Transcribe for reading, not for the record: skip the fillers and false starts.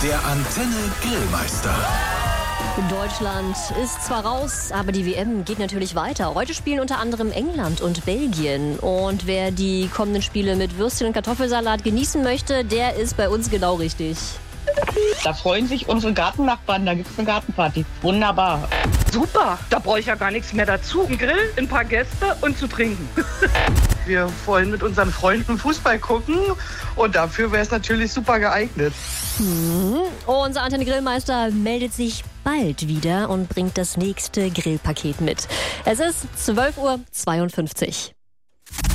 Der Antenne Grillmeister. Deutschland ist zwar raus, aber die WM geht natürlich weiter. Heute spielen unter anderem England und Belgien. Und wer die kommenden Spiele mit Würstchen und Kartoffelsalat genießen möchte, der ist bei uns genau richtig. Da freuen sich unsere Gartennachbarn, da gibt es eine Gartenparty. Wunderbar. Super, da brauche ich ja gar nichts mehr dazu. Ein Grill, ein paar Gäste und zu trinken. Wir wollen mit unseren Freunden Fußball gucken und dafür wäre es natürlich super geeignet. Unser Antenne Grillmeister meldet sich bald wieder und bringt das nächste Grillpaket mit. Es ist 12:52 Uhr.